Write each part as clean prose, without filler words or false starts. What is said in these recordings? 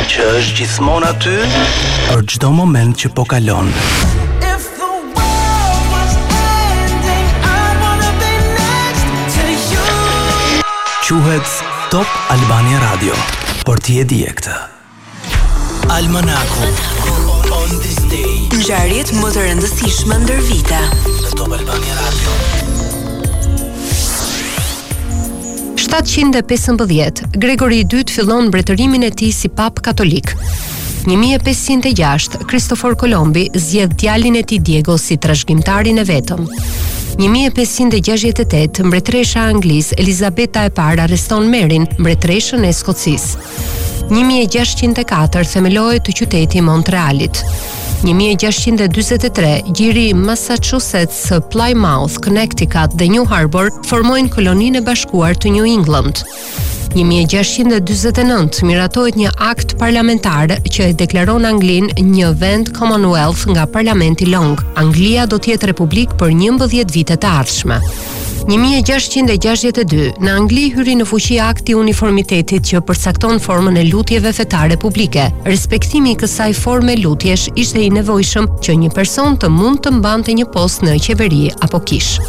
që është gjithmonë aty për çdo moment që po kalon. Quhet Top Albania Radio, por ti e dije këtë. Almanaku on this day. Ngjarjet më të rëndësishme ndër vite në Top Albania Radio. 715, Gregori II fillon mbretërimin e tij si pap katolik. 1506, Kristofor Kolombi zgjedh djalin e tij Diego si trashëgimtarin e vetëm. 1568, mbretëresha anglisë Elizabeta e parë arreston Merin, mbretëreshën e Skocisë. 1604, themelohet qyteti i Montrealit. 1643, gjiri Massachusetts, Plymouth, Connecticut dhe New Harbor formojnë koloninë e bashkuar të New England. 1649, miratohet një akt parlamentar që e deklaron Anglinë një vend Commonwealth nga Parlamenti Long. Anglia do të jetë republik për 11 vite të ardhshme. 1662, në Angli hyri në fuqi akti i uniformitetit që përcakton formën e lutjeve fetare publike. Respektimi i kësaj forme lutjesh ishte i nevojshëm që një person të mund të mbante një post në qeveri apo kish.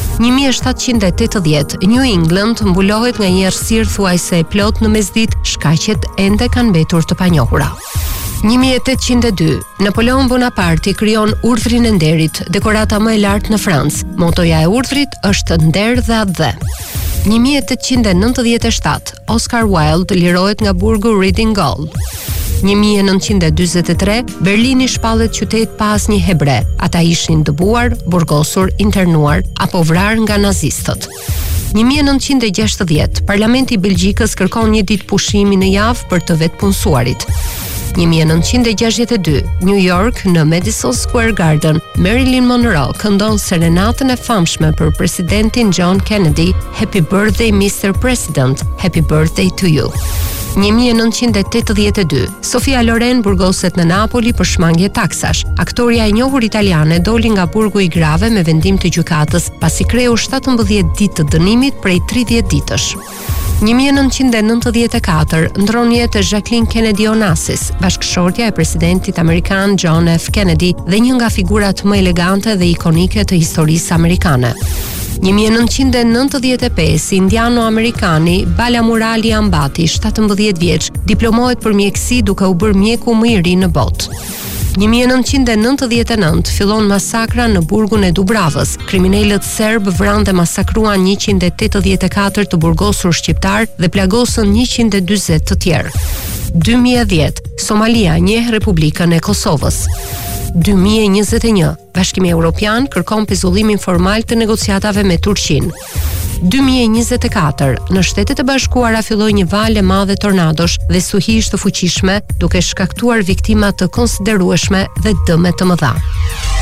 1780, New England mbulohet nga një errësirë thuajse e plot në mesditë, shkaqet ende kanë mbetur të panjohura. 1802, Napoleon Bonaparte krijon urdhrin e nderit, dekorata më e lartë në Francë. Motoja e urdhrit është nder dhe atë. 1897, Oscar Wilde lirohet nga burgu Reading Gaol. 1943, Berlini shpallet qytet pa asnjë hebre. Ata ishin dëbuar, burgosur, internuar apo vrarë nga nazistët. 1960, Parlamenti i Belgjikës kërkon një ditë pushimi në javë për të vetpunësuarit. 1962, New York, në Madison Square Garden, Marilyn Monroe këndon serenatën e famshme për presidentin John Kennedy, Happy Birthday Mr. President, Happy Birthday to you. 1982, Sofia Loren burgoset në Napoli për shmangje taksash. Aktoria e njohur italiane doli nga burgu i grave me vendim të gjykatës pasi kreu 17 ditë të dënimit prej 30 ditësh. 1994, ndron jetë Jacqueline Kennedy Onassis, bashkëshortja e presidentit amerikan John F. Kennedy dhe një nga figurat më elegante dhe ikonike të historisë amerikane. 1995, indiano-amerikani Bala Murali Ambati, 17 vjeç, diplomohet për mjekësi duke u bërë mjeku më i ri në botë. 1999, fillon masakra në burgun e Dubravës. Kriminalët serb vranë dhe masakruan 184 të burgosur shqiptar dhe plagosën 140 të tjerë. 2010, Somalia njeh Republikën e Kosovës. 2021, Bashkimi Evropian kërkon pezullimin formal të negociatave me Turqinë. 2024, në Shtetet e Bashkuara filloi një valë e madhe tornadosh dhe suhish të fuqishme, duke shkaktuar viktima të konsiderueshme dhe dëme të mëdha.